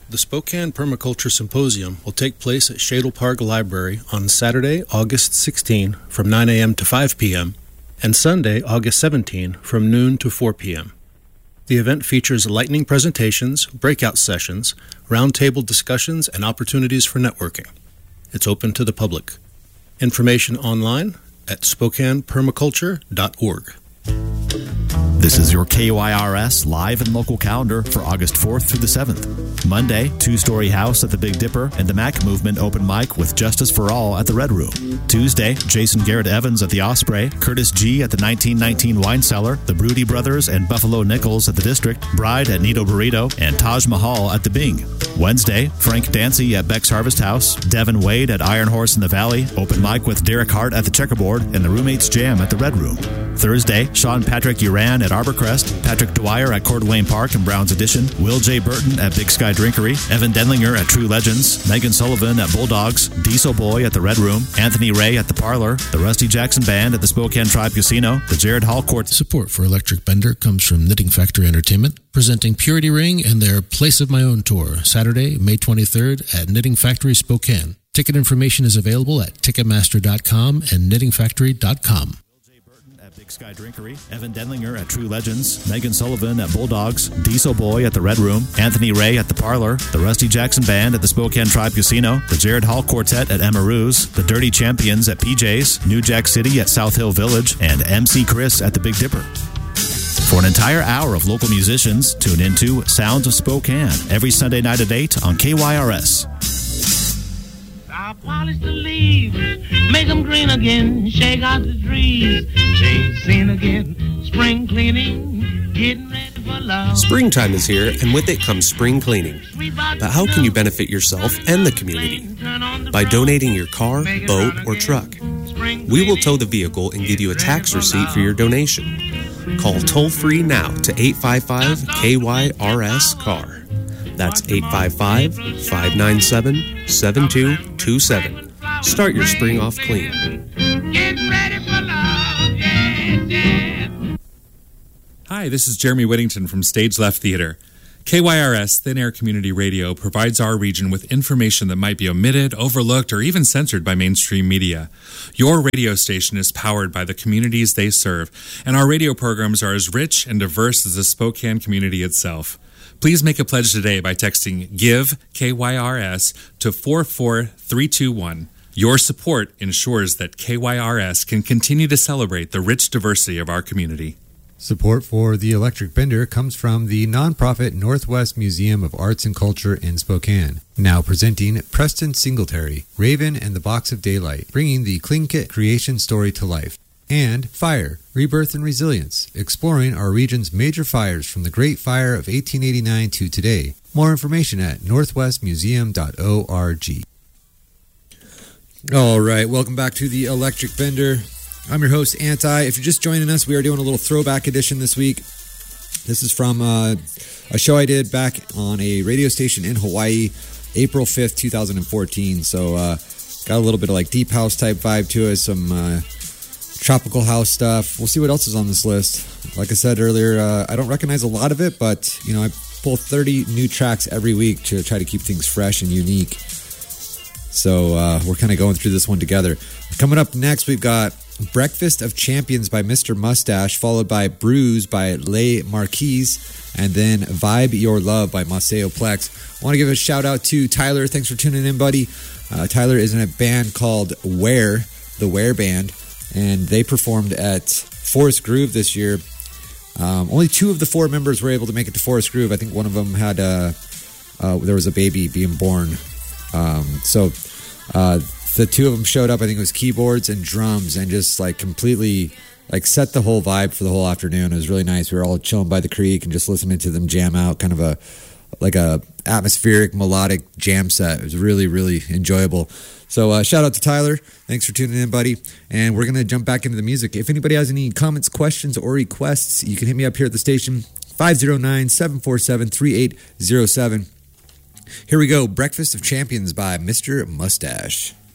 The Spokane Permaculture Symposium will take place at Shadle Park Library on Saturday, August 16 from 9 a.m. to 5 p.m. and Sunday, August 17 from noon to 4 p.m. The event features lightning presentations, breakout sessions, roundtable discussions, and opportunities for networking. It's open to the public. Information online at SpokanePermaculture.org. This is your KYRS live and local calendar for August 4th through the 7th. Monday, Two-Story House at the Big Dipper and the Mac Movement open mic with Justice for All at the Red Room. Tuesday, Jason Garrett Evans at the Osprey, Curtis G. at the 1919 Wine Cellar, the Broody Brothers and Buffalo Nichols at the District, Bride at Nito Burrito, and Taj Mahal at the Bing. Wednesday, Frank Dancy at Beck's Harvest House, Devin Wade at Iron Horse in the Valley, open mic with Derek Hart at the Checkerboard, and the Roommates Jam at the Red Room. Thursday, Sean Patrick Uran at Arborcrest, Patrick Dwyer at Coeur d'Alene Park and Brown's Edition, Will J. Burton at Big Sky Drinkery, Evan Denlinger at True Legends, Megan Sullivan at Bulldogs, Diesel Boy at the Red Room, Anthony Ray at the Parlor, the Rusty Jackson Band at the Spokane Tribe Casino, the Jared Hall Court. Support for Electric Bender comes from Knitting Factory Entertainment, presenting Purity Ring and their Place of My Own tour, Saturday, May 23rd at Knitting Factory Spokane. Ticket information is available at Ticketmaster.com and KnittingFactory.com. Big Sky Drinkery, Evan Denlinger at True Legends, Megan Sullivan at Bulldogs, Diesel Boy at the Red Room, Anthony Ray at the Parlor, the Rusty Jackson Band at the Spokane Tribe Casino, the Jared Hall Quartet at Emaroo's, the Dirty Champions at PJ's, New Jack City at South Hill Village, and MC Chris at the Big Dipper. For an entire hour of local musicians, tune into Sounds of Spokane every Sunday night at 8 on KYRS. I polish the leaves, make them green again, shake out the trees, change scene again, spring cleaning, getting ready for love. Springtime is here, and with it comes spring cleaning. But how can you benefit yourself and the community? By donating your car, boat, or truck. We will tow the vehicle and give you a tax receipt for your donation. Call toll-free now to 855-KYRS-CAR. That's 855-597-7227. Start your spring off clean. Get ready for love, yeah, yeah. Hi, this is Jeremy Whittington from Stage Left Theater. KYRS Thin Air Community Radio provides our region with information that might be omitted, overlooked, or even censored by mainstream media. Your radio station is powered by the communities they serve, and our radio programs are as rich and diverse as the Spokane community itself. Please make a pledge today by texting GIVE KYRS to 44321. Your support ensures that KYRS can continue to celebrate the rich diversity of our community. Support for The Electric Bender comes from the nonprofit Northwest Museum of Arts and Culture in Spokane. Now presenting Preston Singletary, Raven and the Box of Daylight, bringing the Tlingit creation story to life. And Fire, Rebirth and Resilience, exploring our region's major fires from the Great Fire of 1889 to today. More information at northwestmuseum.org. All right, welcome back to The Electric Bender. I'm your host, Anti. If you're just joining us, we are doing a little throwback edition this week. This is from a show I did back on a radio station in Hawaii, April 5th, 2014. So got a little bit of like deep house type vibe to it, some tropical house stuff. We'll see what else is on this list. Like I said earlier, I don't recognize a lot of it, but you know, I pull 30 new tracks every week to try to keep things fresh and unique. So we're kind of going through this one together. Coming up next, we've got Breakfast of Champions by Mr. Mustache, followed by Bruise by Les Marquise, and then Vibe Your Love by Maceo Plex. I want to give a shout out to Tyler. Thanks for tuning in, buddy. Tyler is in a band called Where, the Where Band, and they performed at Forest Groove this year. Only 2 of the 4 members were able to make it to Forest Groove. I think one of them had there was a baby being born. The 2 of them showed up. I think it was keyboards and drums, and just like completely like set the whole vibe for the whole afternoon. It was really nice. We were all chilling by the creek and just listening to them jam out, kind of a atmospheric melodic jam set. It was really, really enjoyable. So shout out to Tyler. Thanks for tuning in, buddy. And we're going to jump back into the music. If anybody has any comments, questions, or requests, you can hit me up here at the station, 509-747-3807. Here we go. Breakfast of Champions by Mr. Mustache.